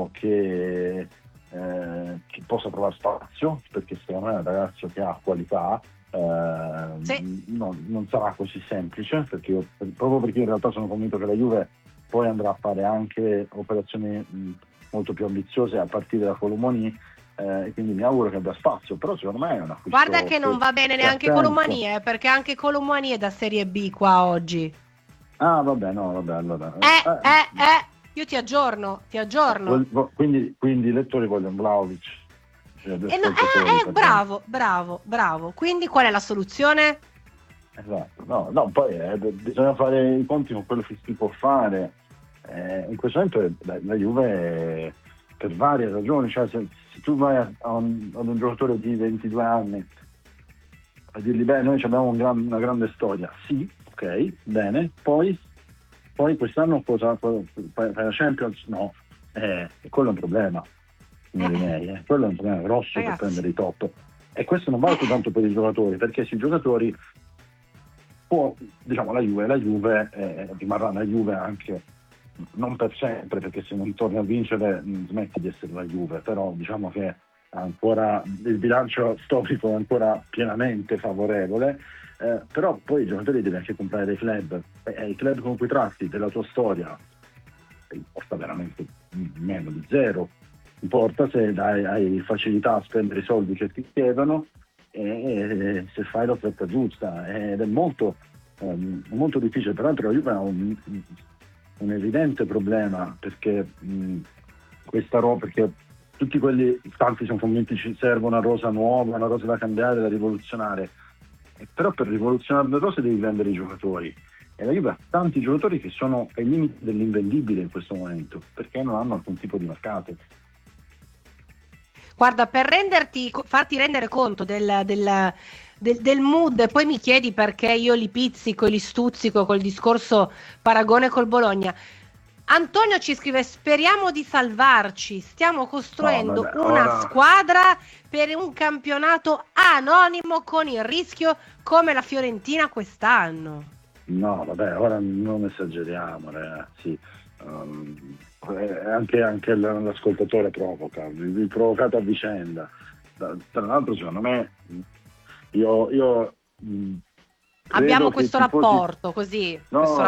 credo che possa trovare spazio, perché secondo me è un ragazzo che ha qualità. Non sarà così semplice, proprio perché in realtà sono convinto che la Juve poi andrà a fare anche operazioni molto più ambiziose a partire da Colomoni, e quindi mi auguro che abbia spazio, però secondo me è una acquisto. Guarda che non va bene neanche Colomani, perché anche Colomani è da Serie B qua oggi. Ah, vabbè, allora. Io ti aggiorno. Quindi i lettori vogliono Vlahovic. Bravo. Quindi qual è la soluzione? Esatto. No, poi bisogna fare i conti con quello che si può fare. In questo momento la Juve, per varie ragioni, cioè se tu vai ad un giocatore di 22 anni a dirgli beh, noi abbiamo una grande storia, sì, ok, bene, poi quest'anno cosa fai la Champions? No, quello è un problema, signori miei, quello è un problema grosso, ragazzi, per prendere i top. E questo non vale soltanto per i giocatori, perché sui giocatori la Juve rimarrà la Juve anche, non per sempre, perché se non torni a vincere smetti di essere la Juve, però diciamo che ancora il bilancio storico è ancora pienamente favorevole, però poi i giocatori devi anche comprare dei club, i club con cui tratti della tua storia costa veramente meno di zero, importa se hai facilità a spendere i soldi che ti chiedono e se fai l'offerta giusta, ed è molto difficile. Peraltro la Juve ha un evidente problema, perché questa roba, perché tutti quelli, tanti sono convinti ci serve una rosa nuova, una rosa da cambiare, da rivoluzionare, però per rivoluzionare le rose devi vendere i giocatori, e la Juve ha tanti giocatori che sono ai limiti dell'invendibile in questo momento, perché non hanno alcun tipo di mercato. Guarda, per farti rendere conto del mood, e poi mi chiedi perché io li pizzico e li stuzzico col discorso paragone col Bologna. Antonio ci scrive: speriamo di salvarci, stiamo costruendo una squadra per un campionato anonimo con il rischio come la Fiorentina quest'anno. No, vabbè, ora non esageriamo, ragazzi. Anche l'ascoltatore provoca, vi provocate a vicenda. Tra l'altro, secondo me, io abbiamo questo rapporto così.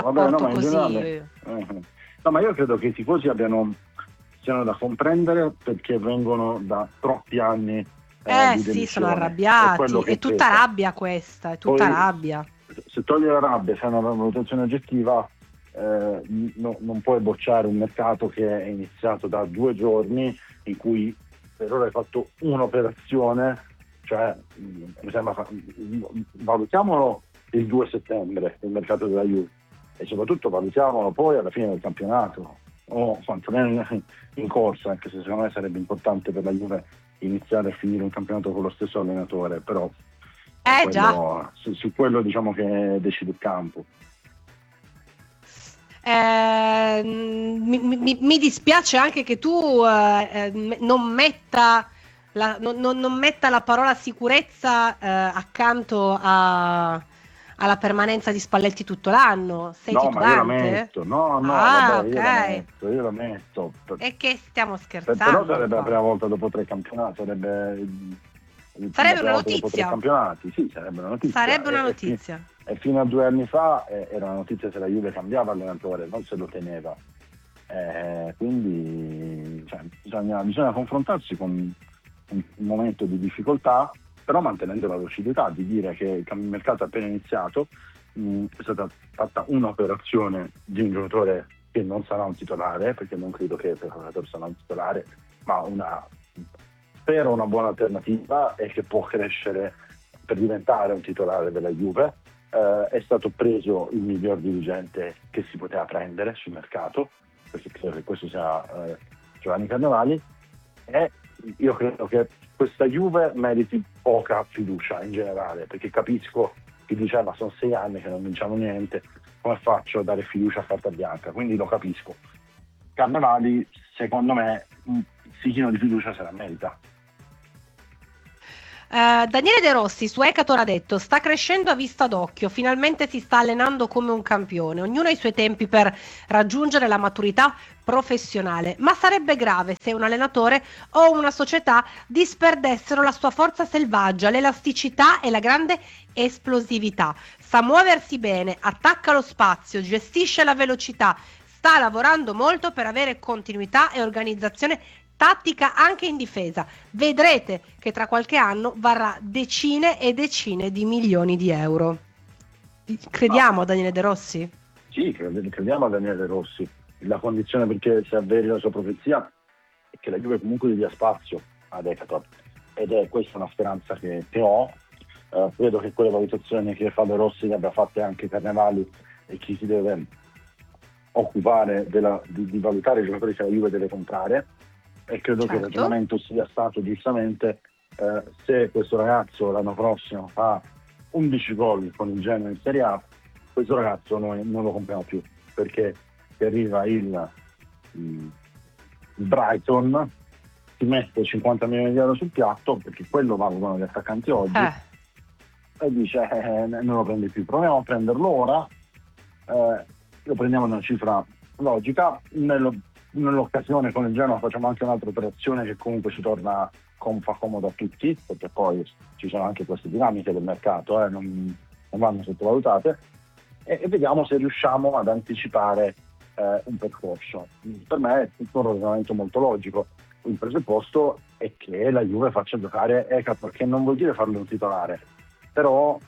No, ma io credo che i tifosi siano da comprendere, perché vengono da troppi anni di sì, sono arrabbiati, è tutta rabbia questa, è tutta rabbia. Se togli la rabbia, fai una valutazione oggettiva, non puoi bocciare un mercato che è iniziato da 2 giorni, in cui per ora hai fatto un'operazione, cioè mi sembra, valutiamolo il 2 settembre il mercato della Juve, e soprattutto valutiamolo poi alla fine del campionato, o quantomeno in corsa, anche se secondo me sarebbe importante per la Juve iniziare a finire un campionato con lo stesso allenatore, però su quello diciamo che decide il campo. Mi dispiace anche che tu non metta la parola sicurezza accanto alla permanenza di Spalletti tutto l'anno. Sei titubante? Ma io la metto. Okay. Io la metto. E che stiamo scherzando? Però sarebbe la prima volta dopo 3 campionati, sarebbe una notizia. Sì, sarebbe una notizia. Sarebbe una notizia. E fino a 2 anni fa era una notizia se la Juve cambiava allenatore, non se lo teneva. Quindi bisogna confrontarsi con un momento di difficoltà, però mantenendo la lucidità di dire che il mercato è appena iniziato, è stata fatta un'operazione di un giocatore che non sarà un titolare, perché non credo che per giocatore sarà un titolare, ma spero una buona alternativa, e che può crescere per diventare un titolare della Juve. È stato preso il miglior dirigente che si poteva prendere sul mercato, perché credo che questo sia Giovanni Carnevali, e io credo che questa Juve meriti poca fiducia in generale, perché capisco chi dice ma sono 6 anni che non vinciamo niente, come faccio a dare fiducia a carta bianca? Quindi lo capisco. Carnevali secondo me un fichino di fiducia se la merita. Daniele De Rossi su Ecator ha detto: sta crescendo a vista d'occhio, finalmente si sta allenando come un campione, ognuno ha i suoi tempi per raggiungere la maturità professionale, ma sarebbe grave se un allenatore o una società disperdessero la sua forza selvaggia, l'elasticità e la grande esplosività. Sa muoversi bene, attacca lo spazio, gestisce la velocità, sta lavorando molto per avere continuità e organizzazione tattica anche in difesa. Vedrete che tra qualche anno varrà decine e decine di milioni di euro. Crediamo a Daniele De Rossi? Sì, crediamo a Daniele De Rossi. La condizione perché si avveri la sua profezia è che la Juve comunque gli dia spazio ad Ecator, ed è questa una speranza che ho. Credo che quelle valutazioni che fa De Rossi le abbia fatte anche Carnevali e chi si deve occupare di valutare i giocatori che la Juve deve comprare, e credo che il ragionamento sia stato giustamente se questo ragazzo l'anno prossimo fa 11 gol con il Genoa in Serie A, questo ragazzo noi non lo compriamo più, perché se arriva il Brighton ti mette 50 milioni di euro sul piatto, perché quello valgono gli attaccanti oggi, e dice non lo prendi più, proviamo a prenderlo ora, lo prendiamo in una cifra logica. Nell'occasione con il Genoa facciamo anche un'altra operazione che comunque ci torna fa comodo a tutti, perché poi ci sono anche queste dinamiche del mercato, non vanno sottovalutate, e vediamo se riusciamo ad anticipare un percorso. Per me è tutto un ragionamento molto logico. Il presupposto è che la Juve faccia giocare Ecator, che non vuol dire farlo un titolare, però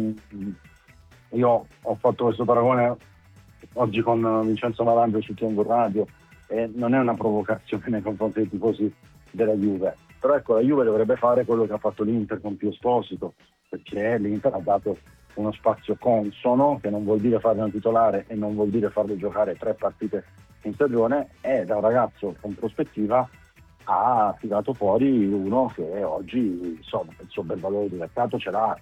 io ho fatto questo paragone oggi con Vincenzo Malandro su Tiengo Radio, e non è una provocazione nei confronti dei tifosi della Juve, però ecco, la Juve dovrebbe fare quello che ha fatto l'Inter con Pio Esposito, perché l'Inter ha dato uno spazio consono, che non vuol dire farlo un titolare e non vuol dire farlo giocare 3 partite in stagione, e da un ragazzo con prospettiva ha tirato fuori uno che oggi, insomma, il suo bel valore di mercato ce l'ha.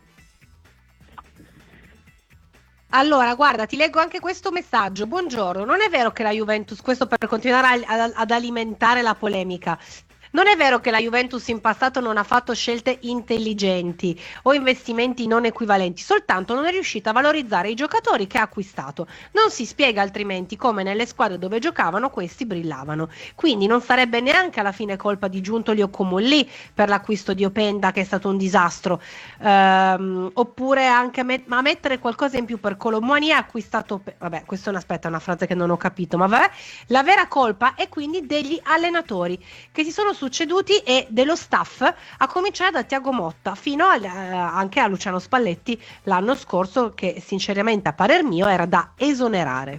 Allora, guarda, ti leggo anche questo messaggio. Buongiorno, non è vero che la Juventus, questo per continuare ad alimentare la polemica, non è vero che la Juventus in passato non ha fatto scelte intelligenti o investimenti non equivalenti, soltanto non è riuscita a valorizzare i giocatori che ha acquistato. Non si spiega altrimenti come nelle squadre dove giocavano questi brillavano. Quindi non sarebbe neanche alla fine colpa di Giuntoli o Comolli per l'acquisto di Openda, che è stato un disastro. Oppure anche a mettere qualcosa in più per Colomboani ha acquistato, vabbè, questa è una frase che non ho capito, ma vabbè, la vera colpa è quindi degli allenatori che si sono succeduti e dello staff, a cominciare da Thiago Motta fino anche a Luciano Spalletti l'anno scorso, che sinceramente a parer mio era da esonerare.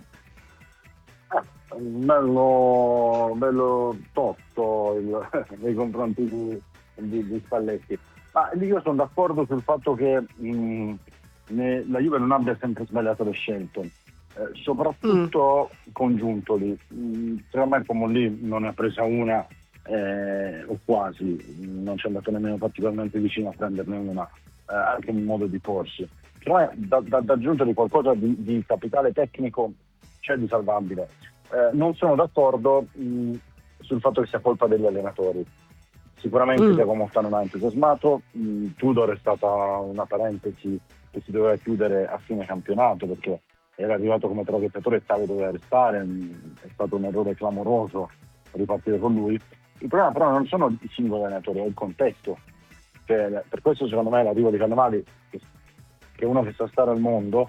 Bello totto nei confronti di Spalletti, ma io sono d'accordo sul fatto che la Juve non abbia sempre sbagliato le scelte, soprattutto con Giuntoli. Secondo me Comolli non ne ha presa una, o quasi, non ci è andato nemmeno particolarmente vicino a prenderne una, anche in modo di porsi. Cioè, da Giuntoli qualcosa di capitale tecnico c'è di salvabile. Non sono d'accordo sul fatto che sia colpa degli allenatori. Sicuramente Thiago Motta non ha entusiasmato, Tudor è stata una parentesi che si doveva chiudere a fine campionato, perché era arrivato come traghettatore e tale doveva restare, è stato un errore clamoroso ripartire con lui. Il problema però non sono i singoli allenatori, è il contesto. Per questo secondo me l'arrivo di Cannavali, che è uno che sa stare al mondo,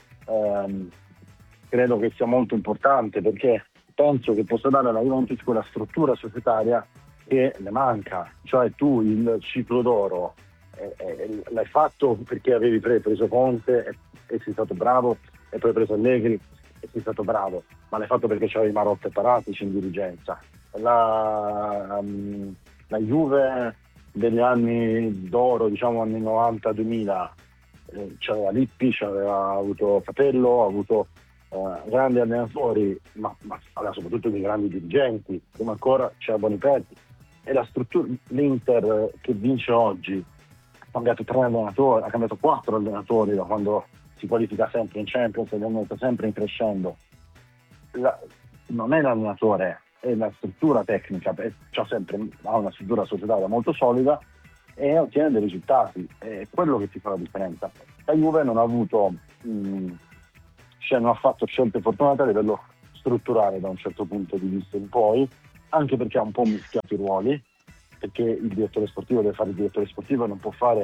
credo che sia molto importante, perché penso che possa dare alla Juventus quella struttura societaria che le manca. Cioè tu il ciclo d'oro l'hai fatto perché avevi preso Conte e sei stato bravo, e poi hai preso Allegri e sei stato bravo, ma l'hai fatto perché c'avevi Marotta e Paratici in dirigenza. La Juve degli anni d'oro, diciamo anni 90-2000, c'aveva Lippi, c'aveva avuto Capello, ha avuto grandi allenatori, ma aveva soprattutto dei grandi dirigenti, come ancora c'era Boniperti. E la struttura, l'Inter che vince oggi ha cambiato 3 allenatori, ha cambiato 4 allenatori da quando si qualifica sempre in Champions ed è sempre in crescendo. Non è l'allenatore, è la struttura tecnica, ha una struttura societaria molto solida, e ottiene dei risultati, è quello che ti fa la differenza. La Juve non ha avuto non ha fatto scelte fortunate a livello strutturale da un certo punto di vista in poi, anche perché ha un po' mischiato i ruoli, perché il direttore sportivo deve fare il direttore sportivo e non può fare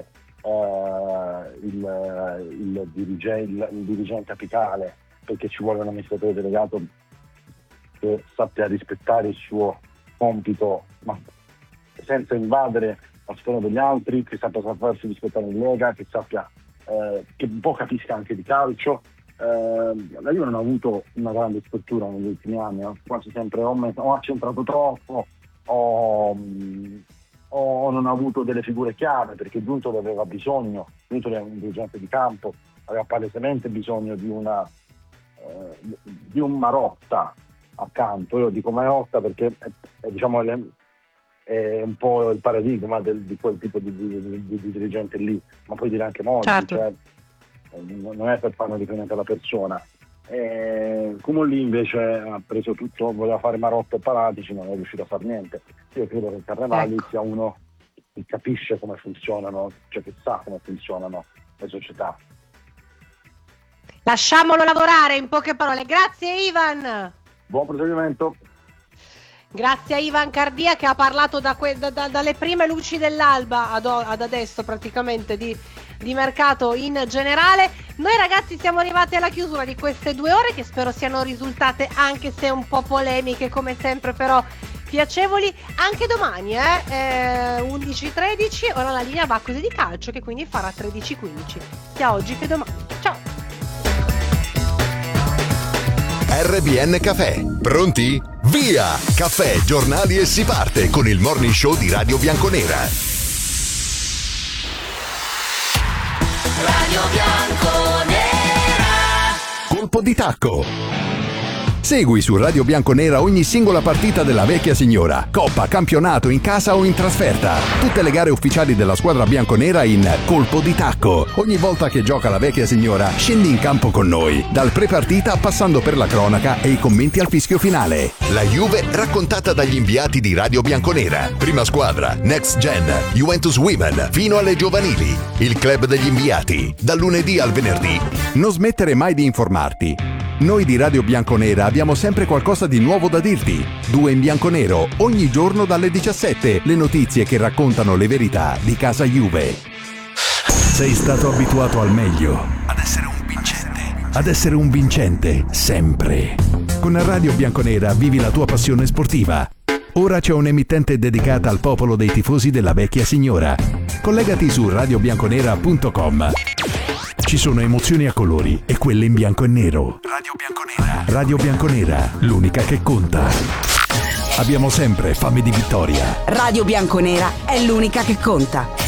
il dirigente apicale, perché ci vuole un amministratore delegato che sappia rispettare il suo compito, ma senza invadere la sfera degli altri, che sappia farsi rispettare in Lega, che sappia che un po' capisca anche di calcio. La Juve non ha avuto una grande struttura negli ultimi anni, quasi sempre o ha centrato troppo o non ha avuto delle figure chiave, perché Giuntoli aveva bisogno, Giuntoli è un dirigente di campo, aveva palesemente bisogno di un Marotta accanto. Io dico Marotta perché diciamo è un po' il paradigma di quel tipo di dirigente lì, ma puoi dire anche Monti, certo. Cioè, non è per fare una riferimento alla persona. Cumolli invece ha preso tutto, voleva fare Marotta e Paratici, non è riuscito a fare niente. Io credo che Carnevali sia uno che capisce come funzionano, cioè che sa come funzionano le società. Lasciamolo lavorare, in poche parole. Grazie Ivan. Buon proseguimento. Grazie a Ivan Cardia che ha parlato dalle prime luci dell'alba ad adesso praticamente di mercato in generale. Noi ragazzi siamo arrivati alla chiusura di queste 2 ore, che spero siano risultate, anche se un po' polemiche come sempre, però piacevoli. Anche domani 11:13, ora la linea va così di calcio, che quindi farà 13:15 sia oggi che domani. Ciao. RBN Caffè, pronti? Via! Caffè, giornali e si parte con il morning show di Radio Bianconera. Radio Bianconera. Colpo di tacco. Segui su Radio Bianconera ogni singola partita della vecchia signora, coppa, campionato, in casa o in trasferta. Tutte le gare ufficiali della squadra bianconera in Colpo di tacco. Ogni volta che gioca la vecchia signora, scendi in campo con noi, dal pre-partita passando per la cronaca e i commenti al fischio finale. La Juve raccontata dagli inviati di Radio Bianconera. Prima squadra, Next Gen, Juventus Women, fino alle giovanili. Il club degli inviati, dal lunedì al venerdì. Non smettere mai di informarti. Noi di Radio Bianconera abbiamo sempre qualcosa di nuovo da dirti. 2 in bianconero, ogni giorno dalle 17, le notizie che raccontano le verità di casa Juve. Sei stato abituato al meglio, ad essere un vincente, sempre. Con Radio Bianconera vivi la tua passione sportiva. Ora c'è un'emittente dedicata al popolo dei tifosi della vecchia signora. Collegati su radiobianconera.com. Ci sono emozioni a colori e quelle in bianco e nero. Radio Bianconera. Radio Bianconera, l'unica che conta. Abbiamo sempre fame di vittoria. Radio Bianconera è l'unica che conta.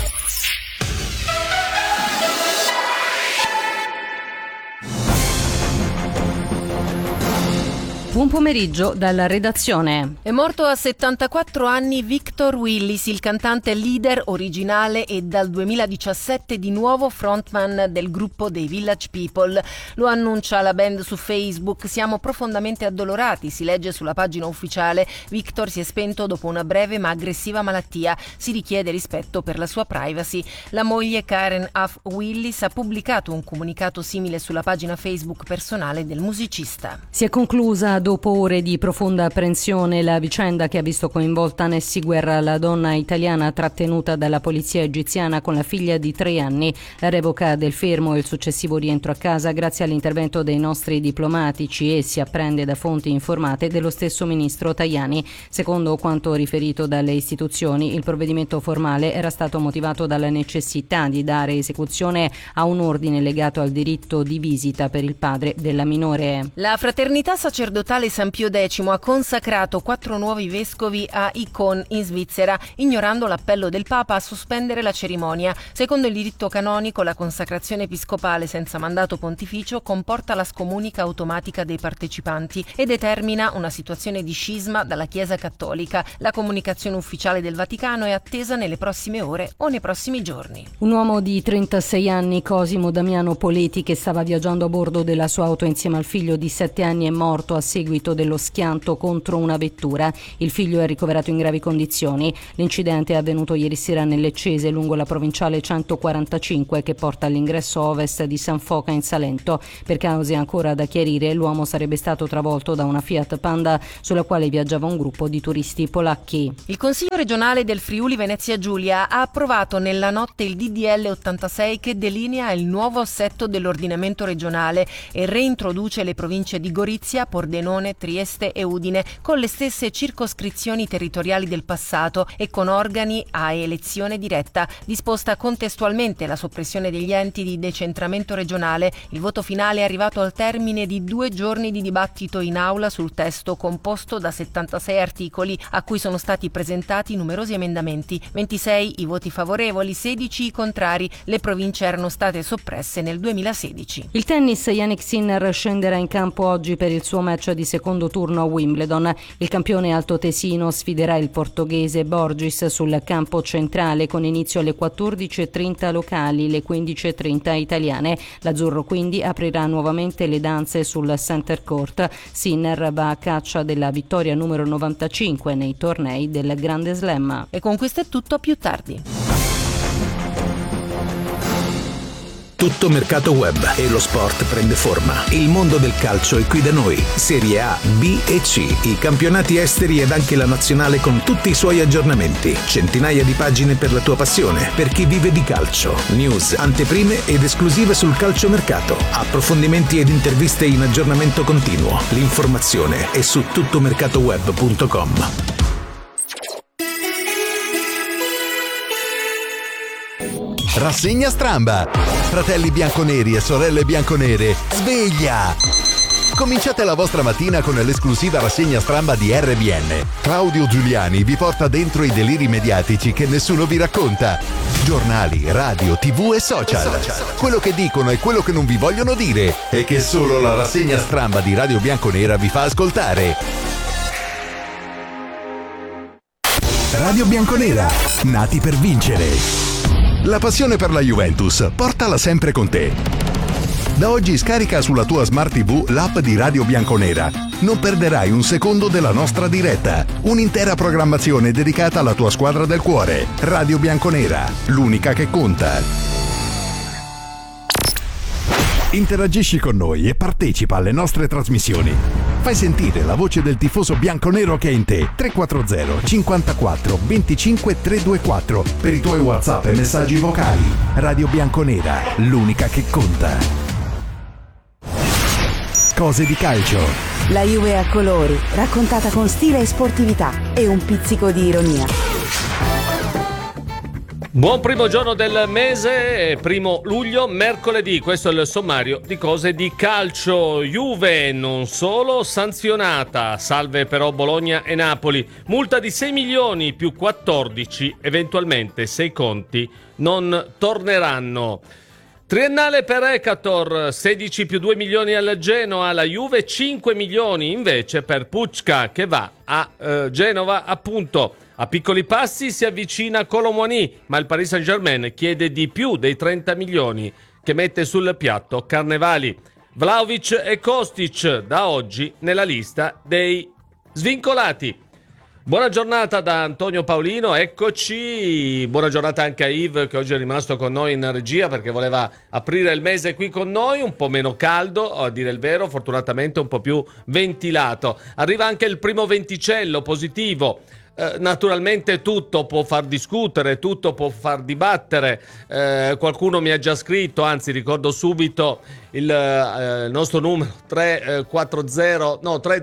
Buon pomeriggio dalla redazione. È morto a 74 anni Victor Willis, il cantante leader originale e dal 2017 di nuovo frontman del gruppo dei Village People. Lo annuncia la band su Facebook. Siamo profondamente addolorati, si legge sulla pagina ufficiale. Victor si è spento dopo una breve ma aggressiva malattia. Si richiede rispetto per la sua privacy. La moglie Karen Huff Willis ha pubblicato un comunicato simile sulla pagina Facebook personale del musicista. Si è conclusa dopo ore di profonda apprensione la vicenda che ha visto coinvolta Nessi Guerra, la donna italiana trattenuta dalla polizia egiziana con la figlia di 3 anni. La revoca del fermo e il successivo rientro a casa grazie all'intervento dei nostri diplomatici e, si apprende da fonti informate, dello stesso ministro Tajani. Secondo quanto riferito dalle istituzioni, il provvedimento formale era stato motivato dalla necessità di dare esecuzione a un ordine legato al diritto di visita per il padre della minore. La fraternità sacerdotale San Pio X ha consacrato 4 nuovi vescovi a Icon in Svizzera, ignorando l'appello del Papa a sospendere la cerimonia. Secondo il diritto canonico, la consacrazione episcopale senza mandato pontificio comporta la scomunica automatica dei partecipanti e determina una situazione di scisma dalla Chiesa cattolica. La comunicazione ufficiale del Vaticano è attesa nelle prossime ore o nei prossimi giorni. Un uomo di 36 anni, Cosimo Damiano Poleti, che stava viaggiando a bordo della sua auto insieme al figlio di 7 anni, è morto a seguito seguito dello schianto contro una vettura. Il figlio è ricoverato in gravi condizioni. L'incidente è avvenuto ieri sera nelle Cese lungo la provinciale 145 che porta all'ingresso ovest di San Foca in Salento. Per cause ancora da chiarire, l'uomo sarebbe stato travolto da una Fiat Panda sulla quale viaggiava un gruppo di turisti polacchi. Il Consiglio regionale del Friuli Venezia Giulia ha approvato nella notte il DDL 86 che delinea il nuovo assetto dell'ordinamento regionale e reintroduce le province di Gorizia, Pordenone, Trieste e Udine con le stesse circoscrizioni territoriali del passato e con organi a elezione diretta. Disposta contestualmente la soppressione degli enti di decentramento regionale, il voto finale è arrivato al termine di 2 giorni di dibattito in aula sul testo composto da 76 articoli a cui sono stati presentati numerosi emendamenti, 26 i voti favorevoli, 16 i contrari. Le province erano state soppresse nel 2016. Il tennis, Jannik Sinner scenderà in campo oggi per il suo match di secondo turno a Wimbledon. Il campione altoatesino sfiderà il portoghese Borges sul campo centrale con inizio alle 14:30 locali, le 15:30 italiane. L'azzurro quindi aprirà nuovamente le danze sul center court. Sinner va a caccia della vittoria numero 95 nei tornei del Grande Slam. E con questo è tutto, a più tardi. Tutto mercato web e lo sport prende forma. Il mondo del calcio è qui da noi. Serie A, B e C, i campionati esteri ed anche la nazionale con tutti i suoi aggiornamenti. Centinaia di pagine per la tua passione, per chi vive di calcio. News, anteprime ed esclusive sul calciomercato. Approfondimenti ed interviste in aggiornamento continuo. L'informazione è su tuttomercatoweb.com. Rassegna Stramba. Fratelli bianconeri e sorelle bianconere, sveglia! Cominciate la vostra mattina con l'esclusiva rassegna Stramba di RBN. Claudio Giuliani vi porta dentro i deliri mediatici che nessuno vi racconta. Giornali, radio, TV e social. Quello che dicono e quello che non vi vogliono dire e che solo la rassegna Stramba di Radio Bianconera vi fa ascoltare. Radio Bianconera, nati per vincere. La passione per la Juventus, portala sempre con te. Da oggi scarica sulla tua Smart TV l'app di Radio Bianconera. Non perderai un secondo della nostra diretta. Un'intera programmazione dedicata alla tua squadra del cuore. Radio Bianconera, l'unica che conta. Interagisci con noi e partecipa alle nostre trasmissioni. Fai sentire la voce del tifoso bianconero che è in te. 340 54 25 324 per i tuoi WhatsApp e messaggi vocali. Radio Bianconera, l'unica che conta. Cose di calcio. La Juve a colori, raccontata con stile e sportività e un pizzico di ironia. Buon primo giorno del mese, 1 luglio, mercoledì. Questo è il sommario di cose di calcio. Juve non solo sanzionata, salve però Bologna e Napoli. Multa di 6 milioni più 14, eventualmente se i conti non torneranno. Triennale per Ekator, 16 più 2 milioni al Genoa, la Juve 5 milioni invece per Pucca che va a Genova appunto. A piccoli passi si avvicina Kolo Muani, ma il Paris Saint-Germain chiede di più dei 30 milioni che mette sul piatto Carnevali. Vlahovic e Kostic da oggi nella lista dei svincolati. Buona giornata da Antonio Paolino, eccoci. Buona giornata anche a Yves che oggi è rimasto con noi in regia perché voleva aprire il mese qui con noi, un po' meno caldo, a dire il vero, fortunatamente un po' più ventilato. Arriva anche il primo venticello positivo. Naturalmente tutto può far discutere, tutto può far dibattere. Qualcuno mi ha già scritto, anzi ricordo subito il nostro numero 340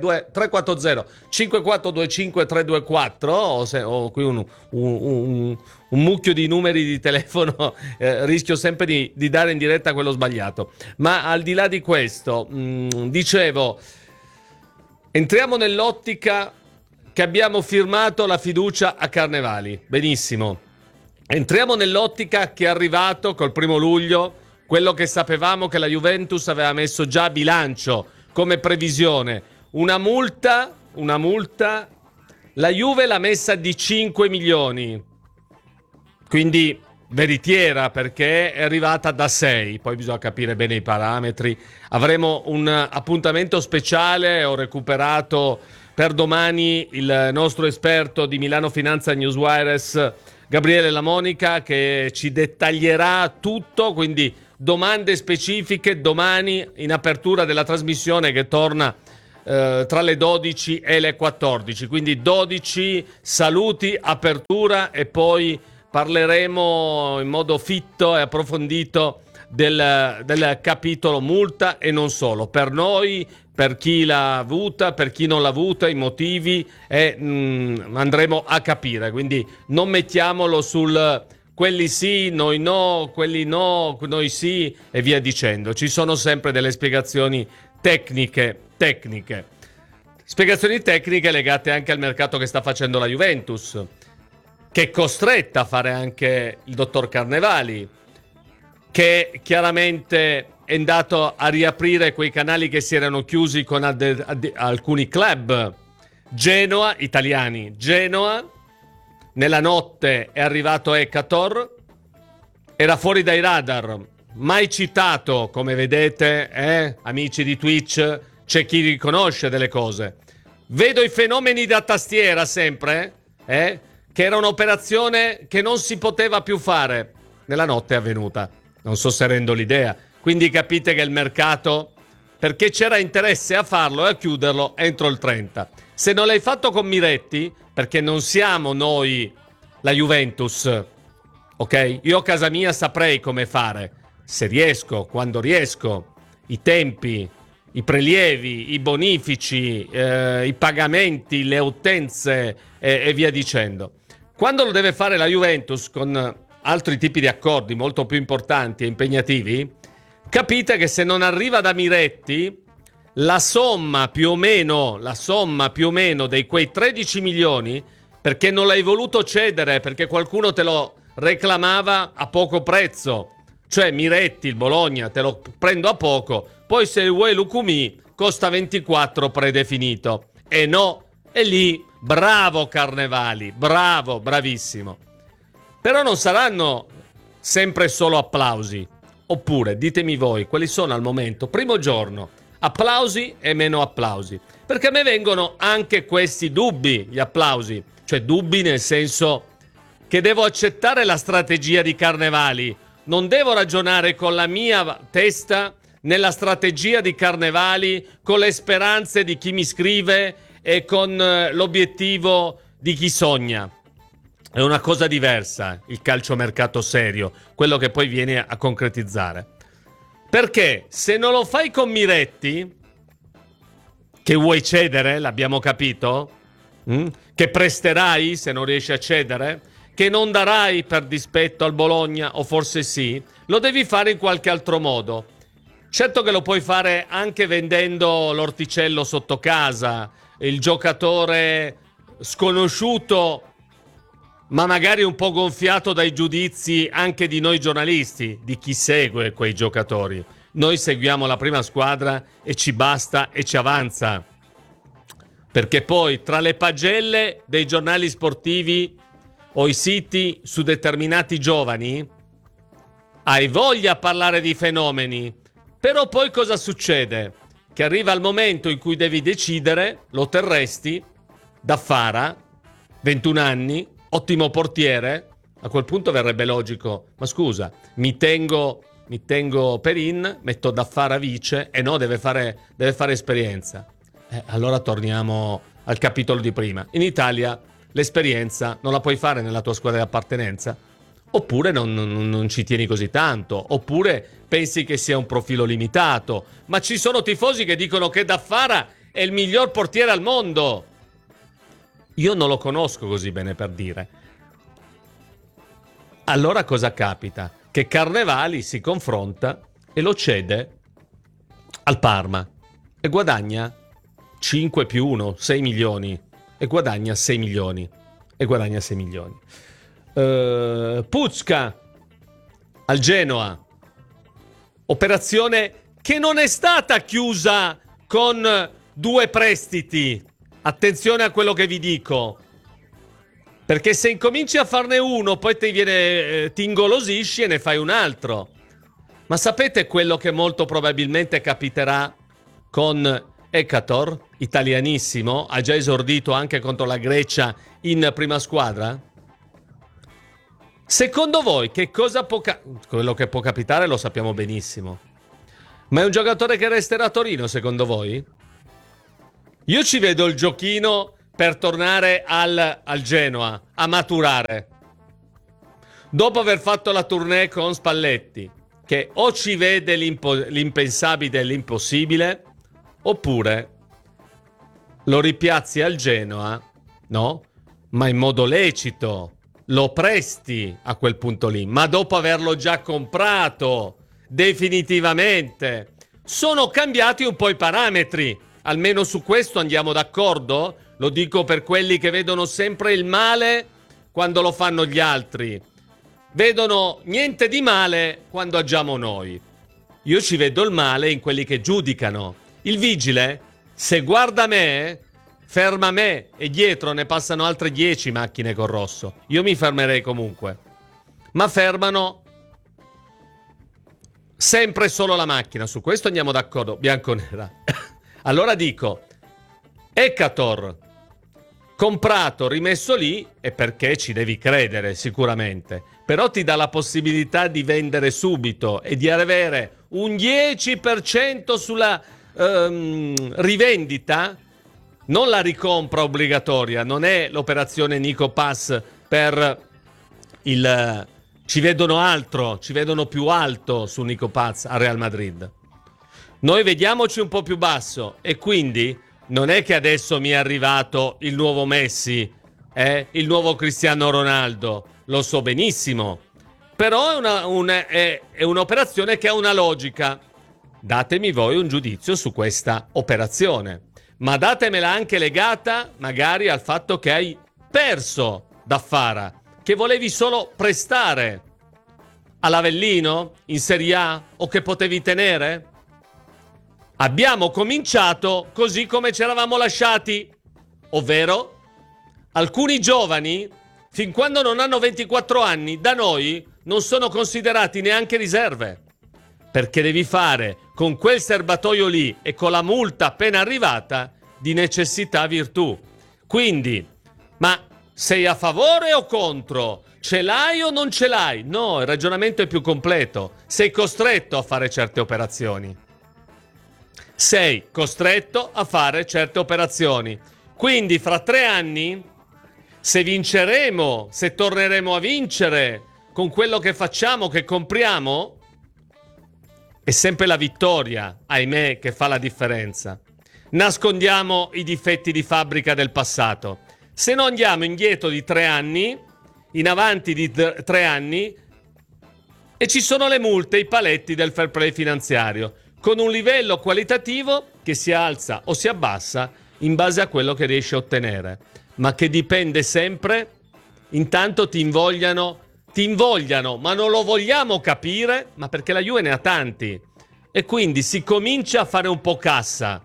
5425 324 ho qui un mucchio di numeri di telefono, rischio sempre di dare in diretta quello sbagliato. Ma al di là di questo, dicevo, entriamo nell'ottica che abbiamo firmato la fiducia a Carnevali. Benissimo. Entriamo nell'ottica che è arrivato col 1 luglio, quello che sapevamo che la Juventus aveva messo già a bilancio come previsione. Una multa, la Juve l'ha messa di 5 milioni. Quindi veritiera, perché è arrivata da 6, poi bisogna capire bene i parametri. Avremo un appuntamento speciale, ho recuperato per domani il nostro esperto di Milano Finanza Newswires, Gabriele Lamonica, che ci dettaglierà tutto, quindi domande specifiche domani in apertura della trasmissione che torna tra le 12 e le 14, quindi 12 saluti, apertura e poi parleremo in modo fitto e approfondito del capitolo multa e non solo, per noi, per chi l'ha avuta, per chi non l'ha avuta, i motivi e andremo a capire, quindi non mettiamolo sul quelli sì, noi no, quelli no, noi sì e via dicendo, ci sono sempre delle spiegazioni tecniche. Spiegazioni tecniche legate anche al mercato che sta facendo la Juventus, che è costretta a fare anche il dottor Carnevali, che chiaramente è andato a riaprire quei canali che si erano chiusi con alcuni club. Genoa, italiani, Genoa, nella notte è arrivato Ekator, era fuori dai radar, mai citato, come vedete, amici di Twitch, c'è chi riconosce delle cose. Vedo i fenomeni da tastiera sempre, che era un'operazione che non si poteva più fare. Nella notte è avvenuta. Non so se rendo l'idea. Quindi capite che il mercato, perché c'era interesse a farlo e a chiuderlo entro il 30. Se non l'hai fatto con Miretti, perché non siamo noi la Juventus, ok? Io a casa mia saprei come fare. Se riesco, quando riesco, i tempi, i prelievi, i bonifici, i pagamenti, le utenze e via dicendo. Quando lo deve fare la Juventus con altri tipi di accordi molto più importanti e impegnativi, capite che se non arriva da Miretti, la somma più o meno dei quei 13 milioni, perché non l'hai voluto cedere, perché qualcuno te lo reclamava a poco prezzo, cioè Miretti, il Bologna, te lo prendo a poco, poi se vuoi Lucumi costa 24 predefinito. E no, e lì, bravo Carnevali, bravo, bravissimo. Però non saranno sempre solo applausi. Oppure, ditemi voi, quali sono al momento, primo giorno, applausi e meno applausi. Perché a me vengono anche questi dubbi, gli applausi. Cioè dubbi nel senso che devo accettare la strategia di Carnevali. Non devo ragionare con la mia testa nella strategia di Carnevali, con le speranze di chi mi scrive e con l'obiettivo di chi sogna. È una cosa diversa il calciomercato serio, quello che poi viene a concretizzare. Perché se non lo fai con Miretti, che vuoi cedere, l'abbiamo capito, che presterai se non riesci a cedere, che non darai per dispetto al Bologna, o forse sì, lo devi fare in qualche altro modo. Certo che lo puoi fare anche vendendo l'orticello sotto casa, il giocatore sconosciuto, ma magari un po' gonfiato dai giudizi anche di noi giornalisti, di chi segue quei giocatori. Noi seguiamo la prima squadra e ci basta e ci avanza. Perché poi tra le pagelle dei giornali sportivi o i siti su determinati giovani hai voglia a parlare di fenomeni. Però poi cosa succede? Che arriva il momento in cui devi decidere, lo terresti, Daffara, 21 anni, ottimo portiere, a quel punto verrebbe logico, ma scusa, mi tengo Perin, metto Daffara vice, e no, deve fare esperienza. Allora torniamo al capitolo di prima. In Italia l'esperienza non la puoi fare nella tua squadra di appartenenza? Oppure non ci tieni così tanto, oppure pensi che sia un profilo limitato, ma ci sono tifosi che dicono che Daffara è il miglior portiere al mondo. Io non lo conosco così bene per dire. Allora cosa capita? Che Carnevali si confronta e lo cede al Parma e guadagna 5 più 1, 6 milioni e guadagna 6 milioni Pucca al Genoa, operazione che non è stata chiusa con 2 prestiti. Attenzione a quello che vi dico. Perché se incominci a farne uno, poi ti ingolosisci e ne fai un altro. Ma sapete quello che molto probabilmente capiterà con Ekator, italianissimo, ha già esordito anche contro la Grecia in prima squadra? Secondo voi che cosa quello che può capitare lo sappiamo benissimo. Ma è un giocatore che resterà a Torino, secondo voi? Io ci vedo il giochino per tornare al Genoa, a maturare. Dopo aver fatto la tournée con Spalletti, che o ci vede l'impensabile e l'impossibile, oppure lo ripiazzi al Genoa, no? Ma in modo lecito, lo presti a quel punto lì, ma dopo averlo già comprato definitivamente. Sono cambiati un po' i parametri, almeno su questo andiamo d'accordo? Lo dico per quelli che vedono sempre il male quando lo fanno gli altri. Vedono niente di male quando agiamo noi. Io ci vedo il male in quelli che giudicano. Il vigile, se guarda me, ferma me e dietro ne passano altre 10 macchine col rosso. Io mi fermerei comunque. Ma fermano sempre solo la macchina. Su questo andiamo d'accordo, bianconera. Allora dico, Ekator, comprato, rimesso lì, è perché ci devi credere sicuramente. Però ti dà la possibilità di vendere subito e di avere un 10% sulla rivendita, non la ricompra obbligatoria, non è l'operazione Nico Pass per il... Ci vedono altro, ci vedono più alto su Nico Pass a Real Madrid. Noi vediamoci un po' più basso e quindi non è che adesso mi è arrivato il nuovo Messi, il nuovo Cristiano Ronaldo. Lo so benissimo, però è un'operazione che ha una logica. Datemi voi un giudizio su questa operazione, ma datemela anche legata magari al fatto che hai perso da Fara, che volevi solo prestare all'Avellino in Serie A o che potevi tenere. Abbiamo cominciato così come ci eravamo lasciati, ovvero alcuni giovani, fin quando non hanno 24 anni, da noi non sono considerati neanche riserve. Perché devi fare con quel serbatoio lì e con la multa appena arrivata di necessità virtù. Quindi, ma sei a favore o contro? Ce l'hai o non ce l'hai? No, il ragionamento è più completo. Sei costretto a fare certe operazioni. Sei costretto a fare certe operazioni. Quindi fra 3 anni... Se vinceremo, se torneremo a vincere con quello che facciamo, che compriamo, è sempre la vittoria, ahimè, che fa la differenza. Nascondiamo i difetti di fabbrica del passato. Se no andiamo indietro di 3 anni, in avanti di 3 anni, e ci sono le multe, i paletti del fair play finanziario, con un livello qualitativo che si alza o si abbassa in base a quello che riesci a ottenere. Ma che dipende sempre, intanto ti invogliano, ma non lo vogliamo capire, ma perché la Juve ne ha tanti. E quindi si comincia a fare un po' cassa.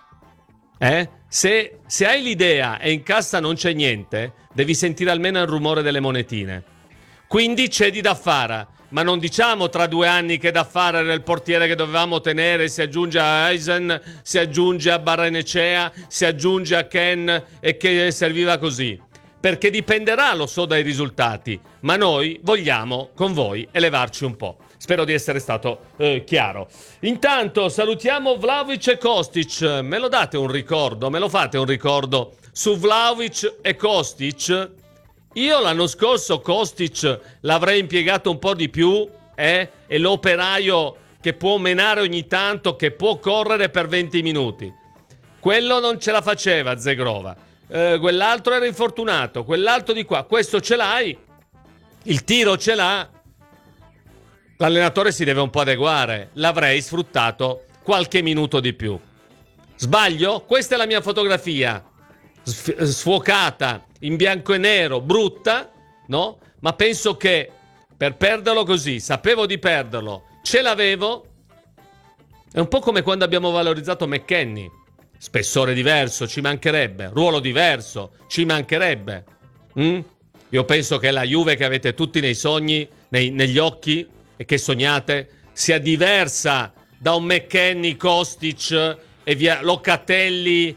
Se hai l'idea e in cassa non c'è niente, devi sentire almeno il rumore delle monetine. Quindi cedi da Fara, ma non diciamo tra 2 anni che da Fara era il portiere che dovevamo tenere, si aggiunge a Eisen, si aggiunge a Barrenechea, si aggiunge a Ken e che serviva così. Perché dipenderà, lo so, dai risultati, ma noi vogliamo con voi elevarci un po'. Spero di essere stato chiaro. Intanto salutiamo Vlahovic e Kostic. Me lo date un ricordo? Me lo fate un ricordo su Vlahovic e Kostic? Io l'anno scorso Kostic l'avrei impiegato un po' di più, e l'operaio che può menare ogni tanto, che può correre per 20 minuti. Quello non ce la faceva Zegrova. Quell'altro era infortunato, quell'altro di qua. Questo ce l'hai, il tiro ce l'ha. L'allenatore si deve un po' adeguare. L'avrei sfruttato qualche minuto di più. Sbaglio? Questa è la mia fotografia. Sfocata, in bianco e nero, brutta, no? Ma penso che per perderlo così, sapevo di perderlo, ce l'avevo. È un po' come quando abbiamo valorizzato McKennie. Spessore diverso, ci mancherebbe. Ruolo diverso, ci mancherebbe. Io penso che la Juve che avete tutti nei sogni, negli occhi e che sognate, sia diversa da un McKennie, Kostic e via Locatelli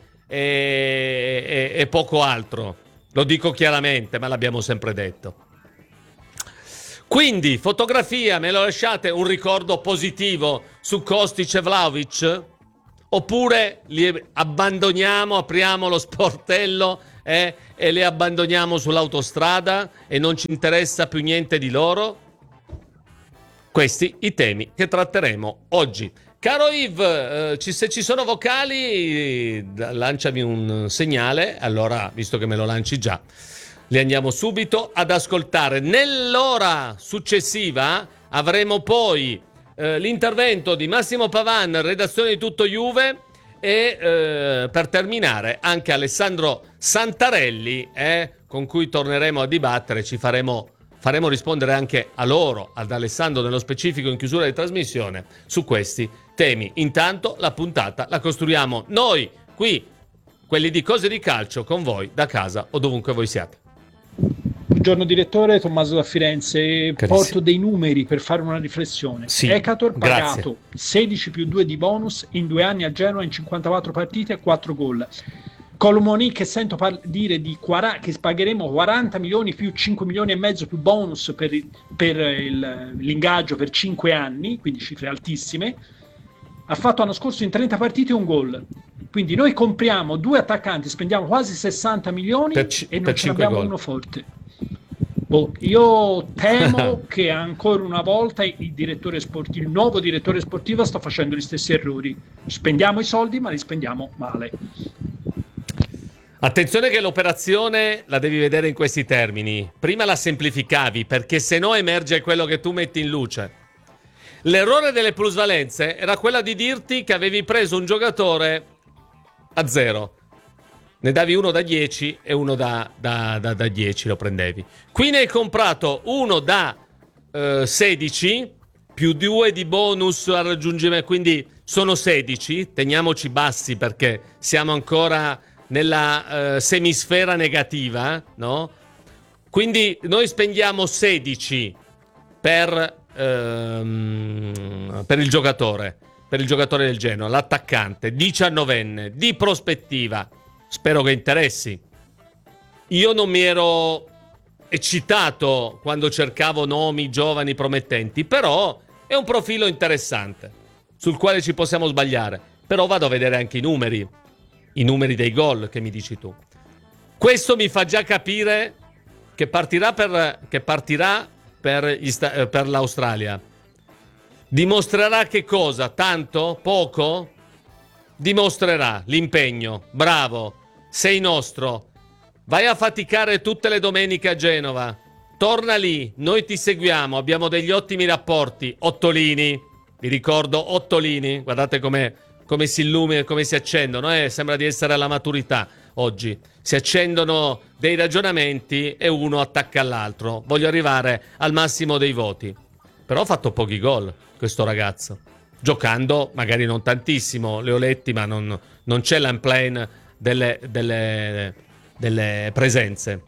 e poco altro. Lo dico chiaramente, ma l'abbiamo sempre detto. Quindi, fotografia, me lo lasciate un ricordo positivo su Kostic e Vlahovic? Oppure li abbandoniamo, apriamo lo sportello e li abbandoniamo sull'autostrada e non ci interessa più niente di loro? Questi i temi che tratteremo oggi. Caro Yves, se ci sono vocali, lanciami un segnale. Allora, visto che me lo lanci già, li andiamo subito ad ascoltare. Nell'ora successiva avremo poi l'intervento di Massimo Pavan, redazione di Tutto Juve, e per terminare anche Alessandro Santarelli, con cui torneremo a dibattere. Ci faremo rispondere anche a loro, ad Alessandro nello specifico in chiusura di trasmissione, su questi temi. Intanto la puntata la costruiamo noi qui, quelli di Cose di Calcio, con voi da casa o dovunque voi siate. Buongiorno direttore, Tommaso da Firenze. Carissimo. Porto dei numeri per fare una riflessione. Sì, Ekator pagato grazie. 16 più 2 di bonus in 2 anni a Genoa in 54 partite e 4 gol. Colomoni, che sento dire che pagheremo 40 milioni più 5 milioni e mezzo più bonus per l'ingaggio per 5 anni, quindi cifre altissime. Ha fatto l'anno scorso in 30 partite un gol. Quindi noi compriamo 2 attaccanti, spendiamo quasi 60 milioni e non ce n'abbiamo uno forte. Io temo che ancora una volta il nuovo direttore sportivo sta facendo gli stessi errori. Spendiamo i soldi, ma li spendiamo male. Attenzione che l'operazione la devi vedere in questi termini. Prima la semplificavi, perché se no emerge quello che tu metti in luce. L'errore delle plusvalenze era quella di dirti che avevi preso un giocatore a 0. Ne davi uno da 10 e uno da 10 lo prendevi. Qui ne hai comprato uno da 16 più 2 di bonus al raggiungimento, quindi sono 16. Teniamoci bassi perché siamo ancora nella semisfera negativa, no? Quindi noi spendiamo 16 per il giocatore del Genoa, l'attaccante 19enne di prospettiva. Spero che interessi. Io non mi ero eccitato quando cercavo nomi giovani promettenti, però è un profilo interessante sul quale ci possiamo sbagliare. Però vado a vedere anche i numeri dei gol che mi dici tu. Questo mi fa già capire che partirà per l'Australia. Dimostrerà che cosa? Tanto? Poco? Dimostrerà l'impegno. Bravo, sei nostro. Vai a faticare tutte le domeniche a Genova. Torna lì, noi ti seguiamo, abbiamo degli ottimi rapporti. Ottolini, vi ricordo, Ottolini, guardate come si illumina, come si accendono, sembra di essere alla maturità oggi. Si accendono dei ragionamenti e uno attacca all'altro. Voglio arrivare al massimo dei voti. Però ha fatto pochi gol questo ragazzo. Giocando magari non tantissimo, le ho letti, ma non c'è l'unplane delle presenze.